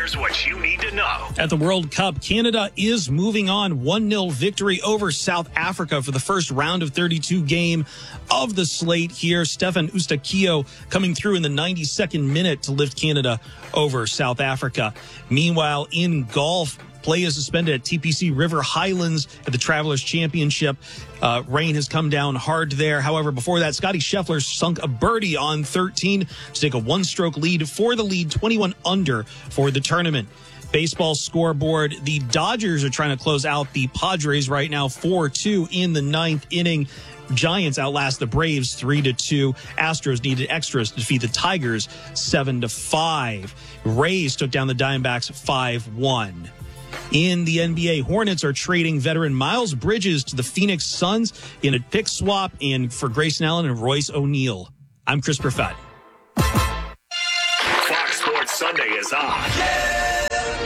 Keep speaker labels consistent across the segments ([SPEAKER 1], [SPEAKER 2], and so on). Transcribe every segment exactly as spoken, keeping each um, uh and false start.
[SPEAKER 1] Here's what you need to know.
[SPEAKER 2] At the World Cup, Canada is moving on. one nil victory over South Africa for the first round of thirty-two game of the slate here. Stefan Eustaquio coming through in the ninety-second minute to lift Canada over South Africa. Meanwhile, in golf, play is suspended at T P C River Highlands at the Travelers Championship. Uh, rain has come down hard there. However, before that, Scotty Scheffler sunk a birdie on thirteen to take a one-stroke lead for the lead, twenty-one under for the tournament. Baseball scoreboard, the Dodgers are trying to close out the Padres right now, four two in the ninth inning. Giants outlast the Braves three to two. Astros needed extras to defeat the Tigers seven to five. Rays took down the Diamondbacks five one. In the N B A, Hornets are trading veteran Miles Bridges to the Phoenix Suns in a pick swap and for Grayson Allen and Royce O'Neal. I'm Chris Perfett.
[SPEAKER 1] Fox Sports Sunday is on.
[SPEAKER 3] Yeah,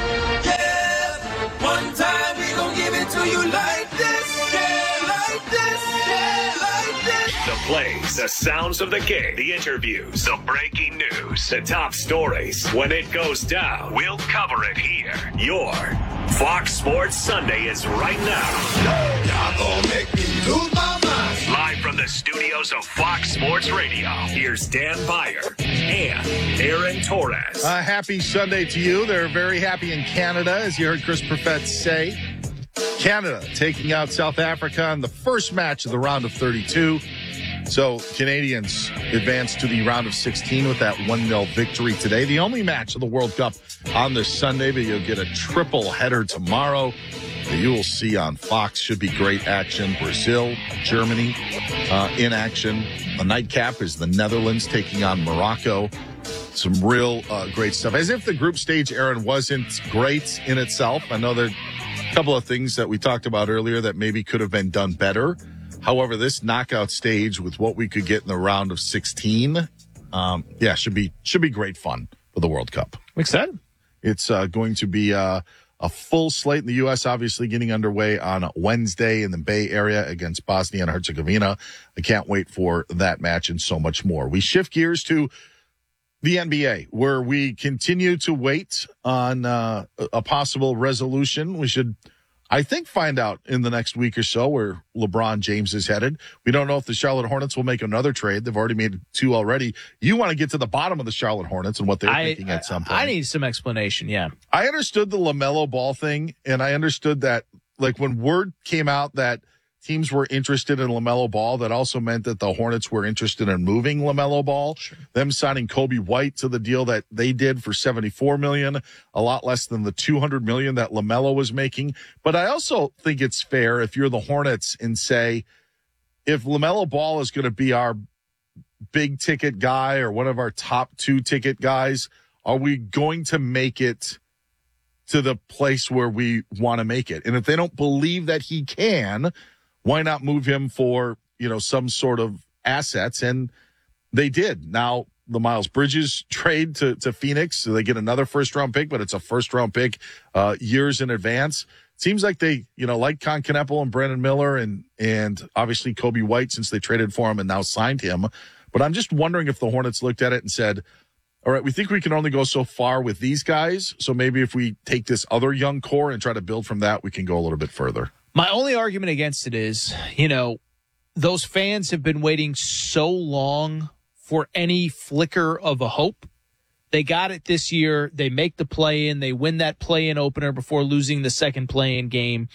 [SPEAKER 3] yeah. One time we gon' give it to you like this. Yeah, like this. Yeah, like this.
[SPEAKER 1] The plays, the sounds of the game, the interviews, the breaking news, the top stories. When it goes down, we'll cover it here. Your Fox Sports Sunday is right now.
[SPEAKER 3] Y'all gon' make me lose my mind.
[SPEAKER 1] Live from the studios of Fox Sports Radio, here's Dan Beyer and Aaron Torres.
[SPEAKER 4] Uh, happy Sunday to you. They're very happy in Canada, as you heard Chris Perfett say. Canada taking out South Africa in the first match of the round of thirty-two. So Canadians advance to the round of sixteen with that one nil victory today. The only match of the World Cup on this Sunday, but you'll get a triple header tomorrow that you will see on Fox. Should be great action. Brazil, Germany uh, in action. The nightcap is the Netherlands taking on Morocco. Some real uh, great stuff. As if the group stage, Aaron, wasn't great in itself. I know there are a couple of things that we talked about earlier that maybe could have been done better. However, this knockout stage with what we could get in the round of sixteen, um, yeah, should be should be great fun for the World Cup.
[SPEAKER 5] I'm excited.
[SPEAKER 4] It's uh, going to be uh, a full slate in the U S, obviously getting underway on Wednesday in the Bay Area against Bosnia and Herzegovina. I can't wait for that match and so much more. We shift gears to the N B A, where we continue to wait on uh, a possible resolution. We should, I think, find out in the next week or so where LeBron James is headed. We don't know if the Charlotte Hornets will make another trade. They've already made two already. You want to get to the bottom of the Charlotte Hornets and what they're
[SPEAKER 5] I,
[SPEAKER 4] thinking at some point.
[SPEAKER 5] I need some explanation, yeah.
[SPEAKER 4] I understood the LaMelo Ball thing, and I understood that, like, when word came out that teams were interested in LaMelo Ball, that also meant that the Hornets were interested in moving LaMelo Ball. Sure. Them signing Kobe White to the deal that they did for seventy-four million dollars, a lot less than the two hundred million dollars that LaMelo was making. But I also think it's fair if you're the Hornets and say, if LaMelo Ball is going to be our big ticket guy or one of our top two ticket guys, are we going to make it to the place where we want to make it? And if they don't believe that he can, why not move him for, you know, some sort of assets? And they did. Now, the Miles Bridges trade to, to Phoenix, so they get another first-round pick, but it's a first-round pick uh, years in advance. Seems like they, you know, like Con Kneppel and Brandon Miller and, and obviously Kobe White, since they traded for him and now signed him. But I'm just wondering if the Hornets looked at it and said, all right, we think we can only go so far with these guys, so maybe if we take this other young core and try to build from that, we can go a little bit further.
[SPEAKER 5] My only argument against it is, you know, those fans have been waiting so long for any flicker of a hope. They got it this year. They make the play-in. They win that play-in opener before losing the second play-in game.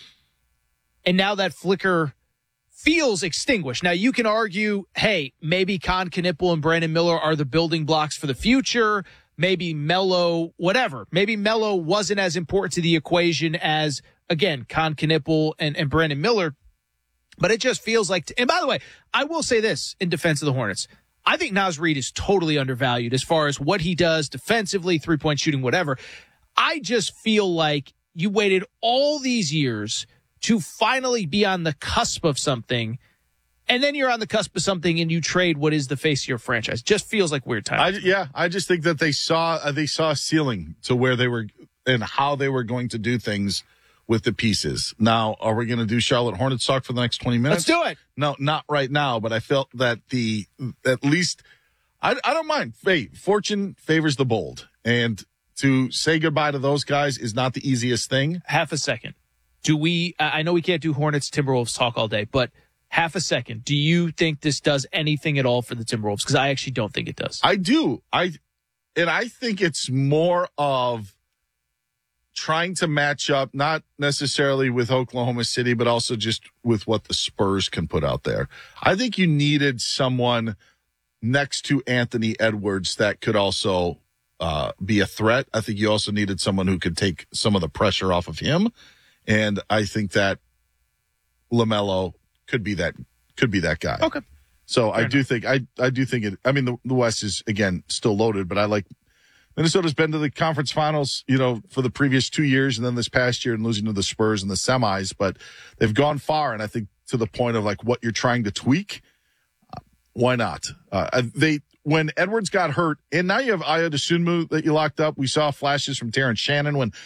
[SPEAKER 5] And now that flicker feels extinguished. Now, you can argue, hey, maybe Con Kneppel and Brandon Miller are the building blocks for the future. Maybe Melo, whatever. Maybe Melo wasn't as important to the equation as, again, Con Kneppel and, and Brandon Miller. But it just feels like, and by the way, I will say this in defense of the Hornets. I think Naz Reid is totally undervalued as far as what he does defensively, three-point shooting, whatever. I just feel like you waited all these years to finally be on the cusp of something, and then you're on the cusp of something and you trade what is the face of your franchise. Just feels like weird time.
[SPEAKER 4] I, yeah, I just think that they saw uh, they saw a ceiling to where they were and how they were going to do things with the pieces. Now, are we going to do Charlotte Hornets talk for the next twenty minutes?
[SPEAKER 5] Let's do it.
[SPEAKER 4] No, not right now, but I felt that the, at least, I, I don't mind. Hey, fortune favors the bold. And to say goodbye to those guys is not the easiest thing.
[SPEAKER 5] Half a second. Do we, I I know we can't do Hornets, Timberwolves talk all day, but half a second. Do you think this does anything at all for the Timberwolves? Because I actually don't think it does.
[SPEAKER 4] I do. I, and I think it's more of trying to match up, not necessarily with Oklahoma City, but also just with what the Spurs can put out there. I think you needed someone next to Anthony Edwards that could also uh, be a threat. I think you also needed someone who could take some of the pressure off of him. And I think that LaMelo could be that, could be that guy.
[SPEAKER 5] Okay.
[SPEAKER 4] So
[SPEAKER 5] Fair
[SPEAKER 4] I do
[SPEAKER 5] enough.
[SPEAKER 4] think, I, I do think it, I mean, the, the West is, again, still loaded, but I like, Minnesota's been to the conference finals, you know, for the previous two years and then this past year and losing to the Spurs in the semis, but they've gone far. And I think to the point of like what you're trying to tweak, uh, why not? Uh, they, when Edwards got hurt, and now you have Ayo Dosunmu that you locked up. We saw flashes from Terrence Shannon when